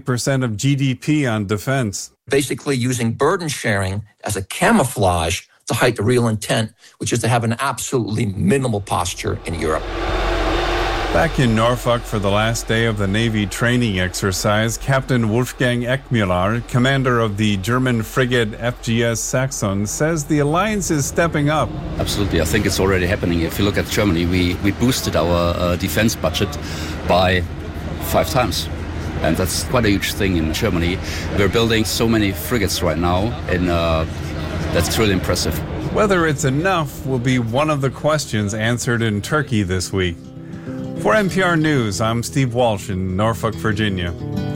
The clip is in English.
20% of GDP on defense. Basically using burden sharing as a camouflage to hide the real intent, which is to have an absolutely minimal posture in Europe. Back in Norfolk for the last day of the Navy training exercise, Captain Wolfgang Eckmüller, commander of the German frigate FGS Saxon, says the alliance is stepping up. Absolutely. I think it's already happening. If you look at Germany, we boosted our defense budget by 5 times. And that's quite a huge thing in Germany. We're building so many frigates right now, and that's really impressive. Whether it's enough will be one of the questions answered in Turkey this week. For NPR News, I'm Steve Walsh in Norfolk, Virginia.